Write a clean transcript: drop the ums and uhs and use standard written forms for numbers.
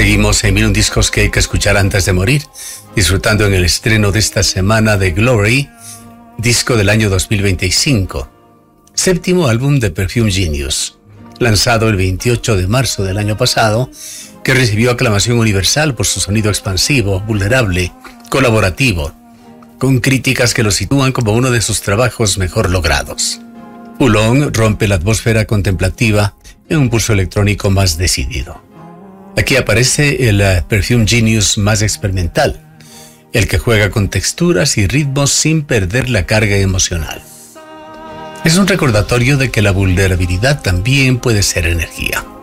Seguimos en 1001 discos que hay que escuchar antes de morir, disfrutando en el estreno de esta semana de Glory, disco del año 2025, séptimo álbum de Perfume Genius, lanzado el 28 de marzo del año pasado, que recibió aclamación universal por su sonido expansivo, vulnerable, colaborativo, con críticas que lo sitúan como uno de sus trabajos mejor logrados. Oolong rompe la atmósfera contemplativa en un pulso electrónico más decidido. Aquí aparece el Perfume Genius más experimental, el que juega con texturas y ritmos sin perder la carga emocional. Es un recordatorio de que la vulnerabilidad también puede ser energía.